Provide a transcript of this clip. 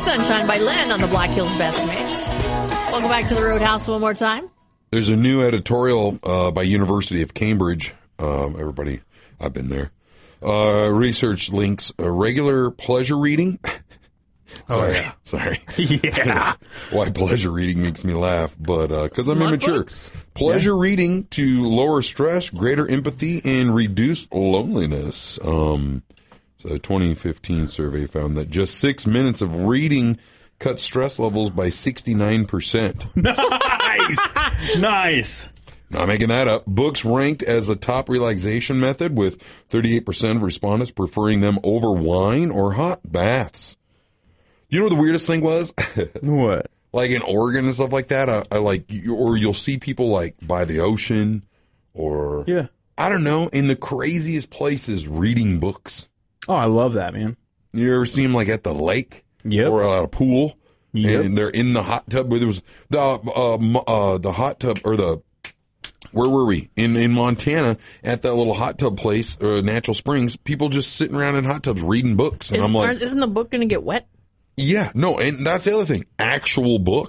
Sunshine by Len on the Black Hills Best Mix. Welcome back to the Roadhouse one more time. There's a new editorial by University of Cambridge. Everybody, I've been there. Research links regular pleasure reading. Sorry. Yeah. Why pleasure reading makes me laugh, but because I'm Smut immature. books? Pleasure reading to lower stress, greater empathy, and reduce loneliness. So a 2015 survey found that just 6 minutes of reading cut stress levels by 69%. Nice. Not making that up. Books ranked as the top relaxation method, with 38% of respondents preferring them over wine or hot baths. You know what the weirdest thing was? What? Like in Oregon and stuff like that, or you'll see people like by the ocean, or I don't know, in the craziest places reading books. Oh, I love that, man. You ever see them like at the lake? Yep. Or at a pool? Yep. And they're in the hot tub. Where there was the hot tub, or where were we? In Montana, at that little hot tub place, Natural Springs, people just sitting around in hot tubs reading books. And I'm like, Isn't the book going to get wet? yeah, no, and that's the other thing. Actual book.